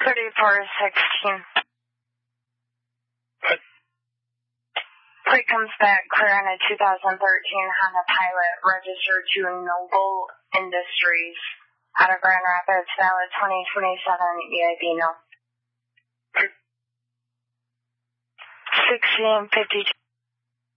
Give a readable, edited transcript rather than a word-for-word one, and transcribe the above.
3416. What? Plate comes back clear on a 2013 Honda Pilot registered to Noble Industries out of Grand Rapids, valid 2027 EIB no. 1652.